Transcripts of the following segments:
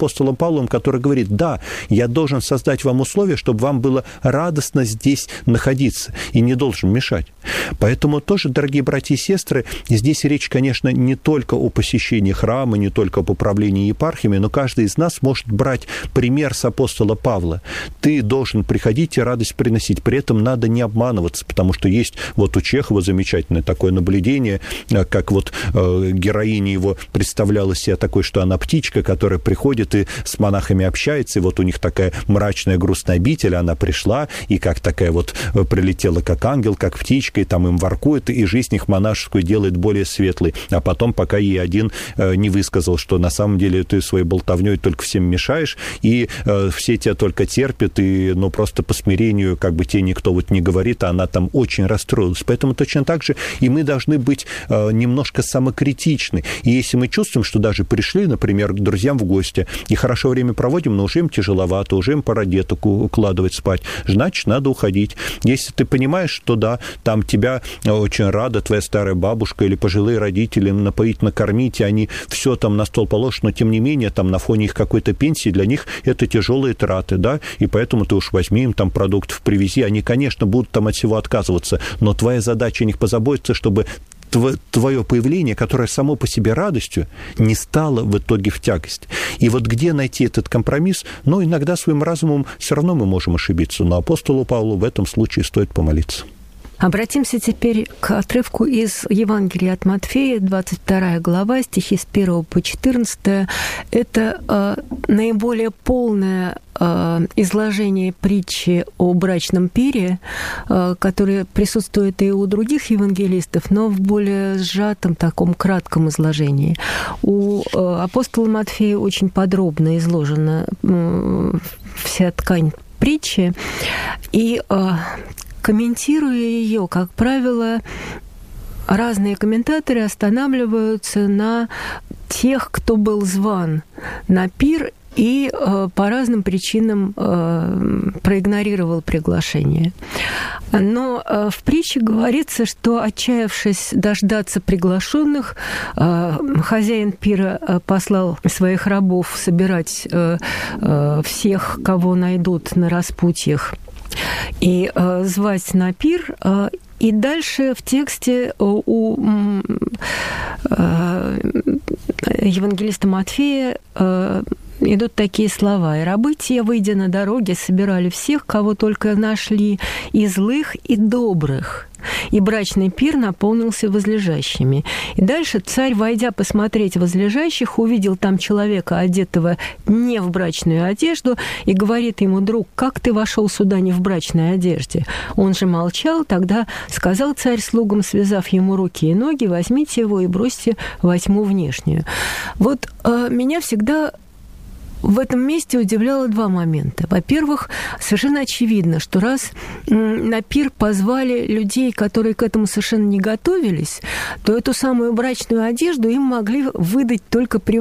апостолом Павлом, который говорит: да, я должен создать вам условия, чтобы вам было радостно здесь находиться, и не должен мешать. Поэтому тоже, дорогие братья и сестры, здесь речь, конечно, не только о посещении храма, не только об управлении епархиями, но каждый из нас может брать пример с апостола Павла. Ты должен приходить и радость приносить. При этом надо не обманываться, потому что есть вот у Чехова замечательное такое наблюдение, как вот героиня его представляла себя такой, что она птичка, которая приходит и с монахами общается, и вот у них такая мрачная, грустная обитель, она пришла, и как такая вот прилетела как ангел, как птичка, и там им воркует, и жизнь их монашескую делает более светлой. А потом, пока ей один не высказал, что на самом деле ты своей болтовней только всем мешаешь, и все тебя только терпят, и просто по смирению как бы тебе никто вот не говорит, а она там очень расстроилась. Поэтому точно так же и мы должны быть немножко самокритичны. И если мы чувствуем, что даже пришли, например, к друзьям в гости, и хорошо время проводим, но уже им тяжеловато, уже им пора деток укладывать спать, значит, надо уходить. Если ты понимаешь, что да, там тебя очень рада твоя старая бабушка или пожилые родители напоить, накормить, и они все там на стол положат, но тем не менее там на фоне их какой-то пенсии для них это тяжелые траты, да, и поэтому ты уж возьми им там продуктов, привези, они, конечно, будут там от всего отказываться, но твоя задача о них позаботиться, чтобы твое появление, которое само по себе радостью, не стало в итоге в тягость. И вот где найти этот компромисс? Иногда своим разумом все равно мы можем ошибиться, но апостолу Павлу в этом случае стоит помолиться. Обратимся теперь к отрывку из Евангелия от Матфея, 22 глава, стихи с 1 по 14. Это наиболее полное изложение притчи о брачном пире, которое присутствует и у других евангелистов, но в более сжатом, таком кратком изложении. У апостола Матфея очень подробно изложена вся ткань притчи, и комментируя ее, как правило, разные комментаторы останавливаются на тех, кто был зван на пир и по разным причинам проигнорировал приглашение. Но в притче говорится, что, отчаявшись дождаться приглашенных, хозяин пира послал своих рабов собирать всех, кого найдут на распутьях, и звать на пир. И дальше в тексте у евангелиста Матфея идут такие слова: «И рабы те, выйдя на дороге, собирали всех, кого только нашли, и злых, и добрых. И брачный пир наполнился возлежащими. И дальше царь, войдя посмотреть возлежащих, увидел там человека, одетого не в брачную одежду, и говорит ему: друг, как ты вошел сюда не в брачной одежде? Он же молчал. Тогда сказал царь слугам, связав ему руки и ноги: возьмите его и бросьте во тьму внешнюю». Вот меня всегда в этом месте удивляло два момента. Во-первых, совершенно очевидно, что раз на пир позвали людей, которые к этому совершенно не готовились, то эту самую брачную одежду им могли выдать только при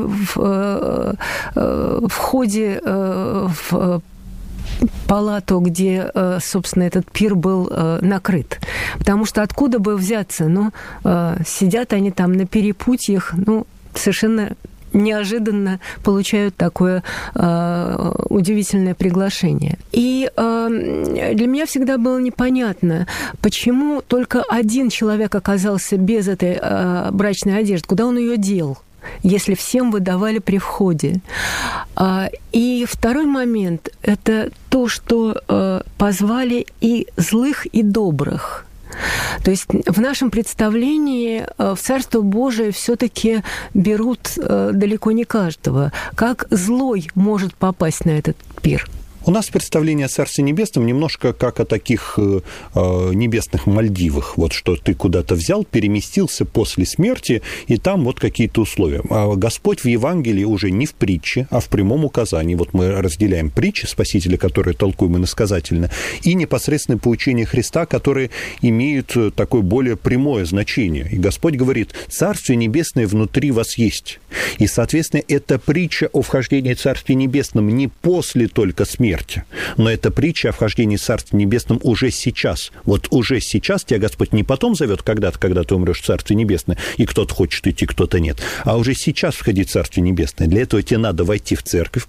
входе в палату, где, собственно, этот пир был накрыт. Потому что откуда бы взяться? Сидят они там на перепутьях, совершенно неожиданно получают такое удивительное приглашение. И для меня всегда было непонятно, почему только один человек оказался без этой брачной одежды, куда он ее дел, если всем выдавали при входе. И второй момент – это то, что позвали и злых, и добрых. То есть в нашем представлении в Царство Божие все-таки берут далеко не каждого. Как злой может попасть на этот пир? У нас представление о Царстве Небесном немножко как о таких небесных Мальдивах. Вот что ты куда-то взял, переместился после смерти, и там вот какие-то условия. А Господь в Евангелии уже не в притче, а в прямом указании. Вот мы разделяем притчи Спасителя, которые толкуем иносказательно, и непосредственное поучение Христа, которые имеют такое более прямое значение. И Господь говорит: Царствие Небесное внутри вас есть. И, соответственно, это притча о вхождении в Царствие Небесном не после только смерти, но это притча о вхождении в Царствие Небесном уже сейчас. Вот уже сейчас тебя Господь не потом зовет когда-то, когда ты умрешь в Царствие Небесное, и кто-то хочет идти, кто-то нет, а уже сейчас входи в Царствие Небесное. Для этого тебе надо войти в церковь,